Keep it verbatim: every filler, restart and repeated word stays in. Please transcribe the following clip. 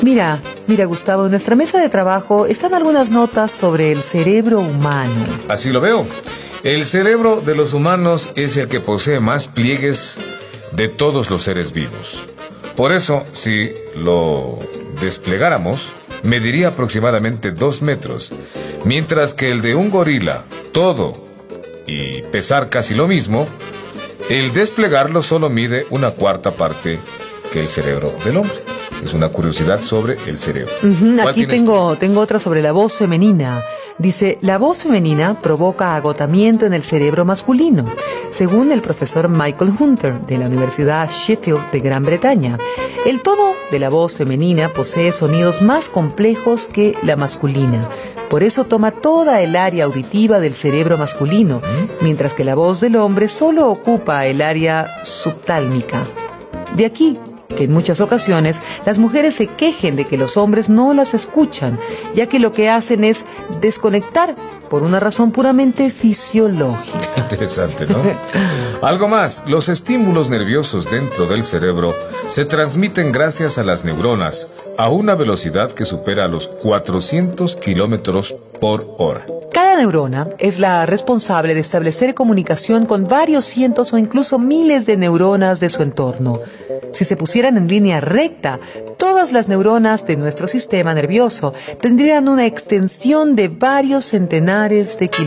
Mira, mira Gustavo, en nuestra mesa de trabajo están algunas notas sobre el cerebro humano. Así lo veo. El cerebro de los humanos es el que posee más pliegues de todos los seres vivos. Por eso, si lo desplegáramos, mediría aproximadamente dos metros, mientras que el de un gorila, todo, y pesar casi lo mismo, el desplegarlo solo mide una cuarta parte que el cerebro del hombre. Es una curiosidad sobre el cerebro. Uh-huh, aquí tengo, tengo otra sobre la voz femenina. Dice, la voz femenina provoca agotamiento en el cerebro masculino, según el profesor Michael Hunter de la Universidad Sheffield de Gran Bretaña. El tono de la voz femenina posee sonidos más complejos que la masculina. Por eso toma toda el área auditiva del cerebro masculino, mientras que la voz del hombre solo ocupa el área subtálmica. De aquí que en muchas ocasiones las mujeres se quejen de que los hombres no las escuchan, ya que lo que hacen es desconectar por una razón puramente fisiológica. Interesante, ¿no? Algo más, los estímulos nerviosos dentro del cerebro se transmiten gracias a las neuronas a una velocidad que supera los cuatrocientos kilómetros por hora. Cada neurona es la responsable de establecer comunicación con varios cientos o incluso miles de neuronas de su entorno. Si se pusieran en línea recta, todas las neuronas de nuestro sistema nervioso tendrían una extensión de varios centenares de kilómetros.